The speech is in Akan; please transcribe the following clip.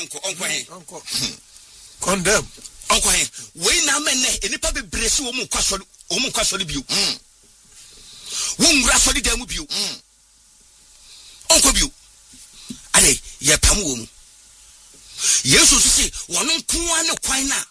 Uncle. Condemn. Uncle, we na men enipa bebre si wo mu kwasori bio. Wo nwura sori dem bio. Uncle bio. Ale ye pam wo mu. Yesu si wono nko ane kwan na